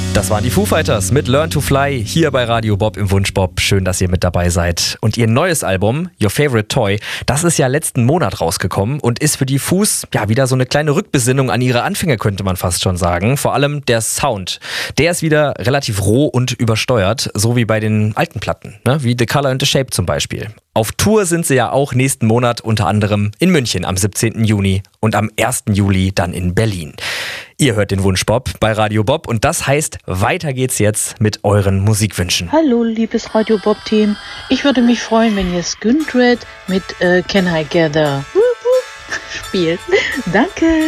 Das waren die Foo Fighters mit Learn to Fly hier bei Radio Bob im Wunschbob. Schön, dass ihr mit dabei seid. Und ihr neues Album, Your Favorite Toy, das ist ja letzten Monat rausgekommen und ist für die Foos ja wieder so eine kleine Rückbesinnung an ihre Anfänge, könnte man fast schon sagen. Vor allem der Sound. Der ist wieder relativ roh und übersteuert, so wie bei den alten Platten, ne? Wie The Color and the Shape zum Beispiel. Auf Tour sind sie ja auch nächsten Monat, unter anderem in München am 17. Juni und am 1. Juli dann in Berlin. Ihr hört den Wunschbob bei Radio Bob und das heißt, weiter geht's jetzt mit euren Musikwünschen. Hallo, liebes Radio Bob-Team. Ich würde mich freuen, wenn ihr Skindred mit Can I Gather spielt. Danke.